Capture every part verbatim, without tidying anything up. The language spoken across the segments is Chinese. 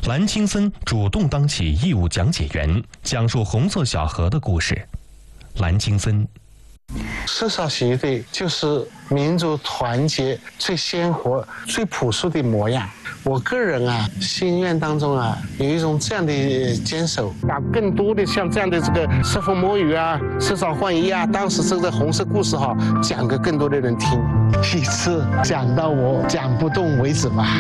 蓝青森主动当起义务讲解员，讲述红色小河的故事。蓝青森。 社少喜剧队就是民族团结最鲜活、最朴素的模样。我个人啊，心愿当中啊，有一种这样的坚守，把更多的像这样的这个色风摸鱼啊、社少换衣啊，当时这个红色故事哈、啊，讲给更多的人听，一直讲到我讲不动为止吧。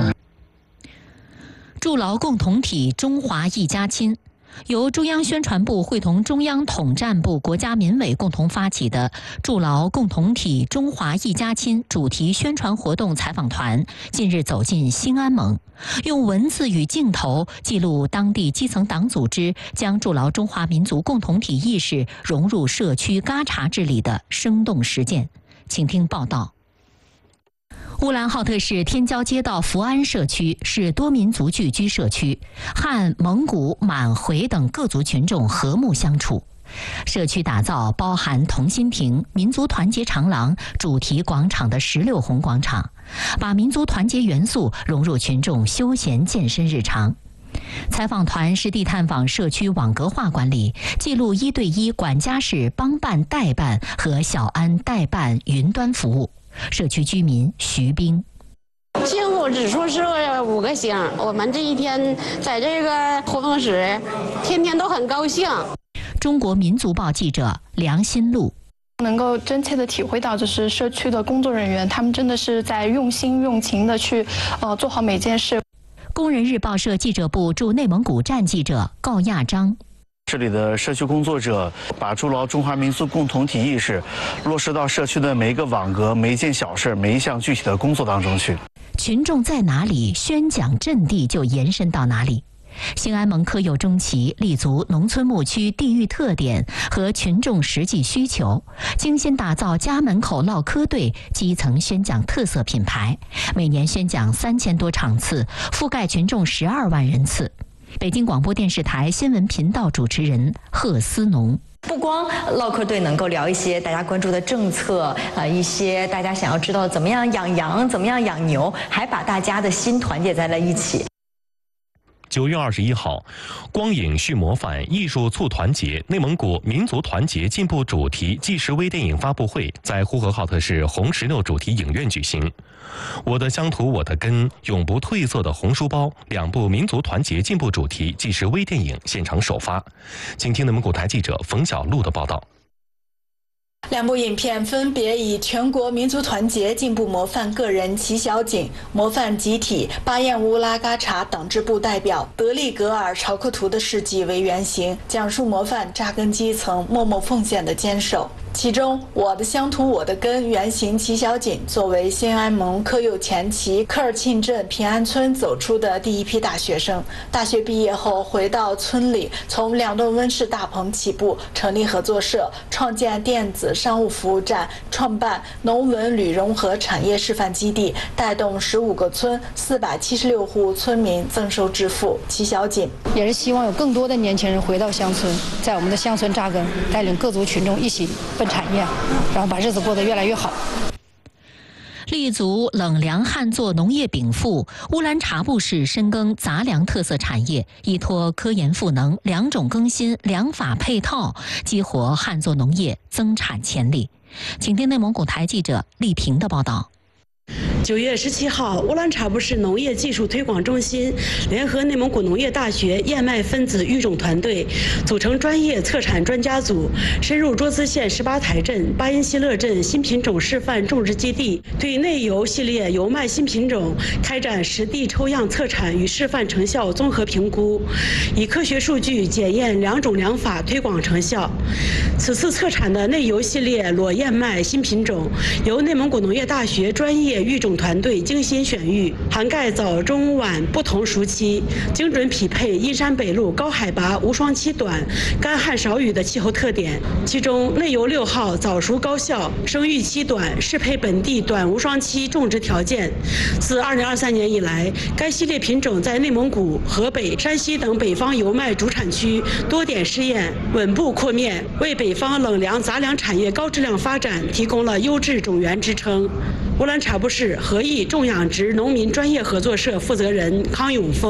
筑牢共同体，中华一家亲。由中央宣传部会同中央统战部、国家民委共同发起的“筑牢共同体，中华一家亲”主题宣传活动采访团近日走进兴安盟，用文字与镜头记录当地基层党组织将筑牢中华民族共同体意识融入社区嘎查治理的生动实践。请听报道。乌兰浩特市天骄街道福安社区是多民族聚居社区，汉、蒙古、满、回等各族群众和睦相处。社区打造包含同心亭、民族团结长廊、主题广场的十六红广场，把民族团结元素融入群众休闲健身日常。采访团实地探访社区网格化管理，记录一对一管家式帮办代办和小安代办云端服务。社区居民徐兵， 幸福指数是五个星。我们这一天在这个活动室，天天都很高兴。 中国民族报记者梁新路。 能够真切的体会到，就是社区的工作人员，他们真的是在用心用情的去，呃，做好每件事。 工人日报社记者部驻内蒙古站记者高亚章。 这里的社区工作者把筑牢中华民族共同体意识落实到社区的每一个网格、每一件小事、每一项具体的工作当中去。 群众在哪里，宣讲阵地就延伸到哪里。兴安盟科有中旗，立足农村牧区地域特点和群众实际需求，精心打造家门口唠嗑队基层宣讲特色品牌，每年宣讲三千多场次，覆盖群众十二万人次。北京广播电视台新闻频道主持人贺思农。 不光唠嗑队能够聊一些大家关注的政策，呃，一些大家想要知道怎么样养羊、怎么样养牛，还把大家的心团结在了一起。 九月二十一号，光影续模范，艺术促团结，内蒙古民族团结进步主题纪实微电影发布会在呼和浩特市红石榴主题影院举行。我的乡土我的根，永不褪色的红书包两部民族团结进步主题纪实微电影现场首发。请听内蒙古台记者冯小璐的报道。 两部影片分别以全国民族团结进步模范个人齐小景、模范集体巴彦乌拉嘎查党支部代表德里格尔朝克图的事迹为原型，讲述模范扎根基层、默默奉献的坚守。其中，我的乡土我的根原型齐小景作为兴安盟科右前旗科尔沁镇平安村走出的第一批大学生，大学毕业后回到村里，从两栋温室大棚起步，成立合作社，创建电子商务服务站，创办农文旅融合产业示范基地，带动十五个村四百七十六户村民增收致富。齐小景也是希望有更多的年轻人回到乡村，在我们的乡村扎根，带领各族群众一起奔产业，然后把日子过得越来越好。 立足冷粮旱作农业禀赋，乌兰察布市深耕杂粮特色产业，依托科研赋能、良种更新、粮法配套，激活旱作农业增产潜力。请听内蒙古台记者丽萍的报道。 九月十七号，乌兰察布市农业技术推广中心联合内蒙古农业大学燕麦分子育种团队，组成专业测产专家组，深入卓资县十八台镇、巴音希勒镇新品种示范种植基地，对内油系列油麦新品种开展实地抽样测产与示范成效综合评估，以科学数据检验两种粮法推广成效。此次测产的内油系列裸燕麦新品种，由内蒙古农业大学专业育种团队精心选育，涵盖早中晚不同熟期，精准匹配阴山北路高海拔无霜期短、干旱少雨的气候特点。其中内油六号早熟高效，生育期短，适配本地短无霜期种植条件。自二零二三年以来，该系列品种在内蒙古、河北、山西等北方油麦主产区多点试验，稳步扩面，为北方冷粮杂粮产业高质量发展提供了优质种源支撑。乌兰察布市合益种养殖农民专业合作社负责人康永峰。